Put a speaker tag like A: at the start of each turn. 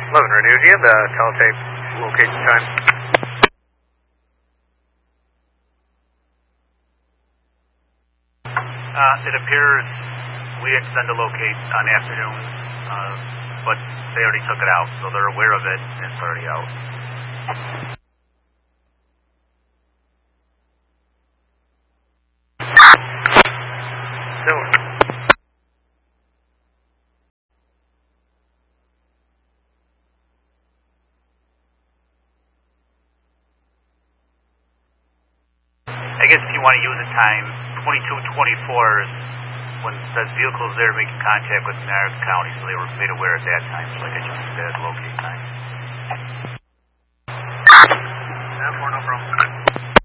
A: 11 Renewsian, the teletape location time.
B: It appears we didn't send a locate on the afternoon, but they already took it out, so they're aware of it, and it's already out. I guess if you want to use the time, 22:24 is when it says vehicles there making contact with Madison County, so they were made aware at that time, so I guess you can use that as locate time.